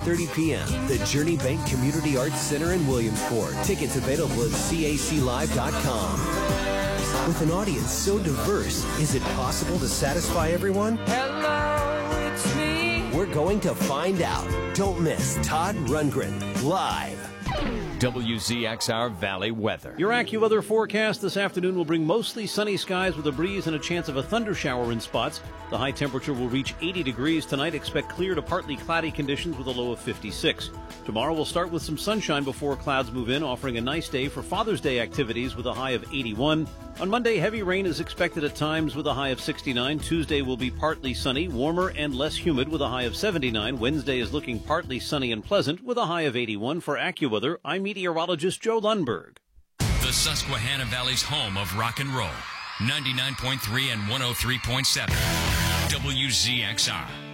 7:30 p.m. The Journey Bank Community Arts Center in Williamsport. Tickets available at caclive.com. With an audience so diverse, is it possible to satisfy everyone? Hello, it's me. We're going to find out. Don't miss Todd Rundgren live. WZXR Valley weather. Your AccuWeather forecast this afternoon will bring mostly sunny skies with a breeze and a chance of a thunder shower in spots. The high temperature will reach 80 degrees tonight. Expect clear to partly cloudy conditions with a low of 56. Tomorrow will start with some sunshine before clouds move in, offering a nice day for Father's Day activities with a high of 81. On Monday, heavy rain is expected at times with a high of 69. Tuesday will be partly sunny, warmer and less humid with a high of 79. Wednesday is looking partly sunny and pleasant with a high of 81. For AccuWeather, I'm meteorologist Joe Lundberg. The Susquehanna Valley's home of rock and roll. 99.3 and 103.7. WZXR.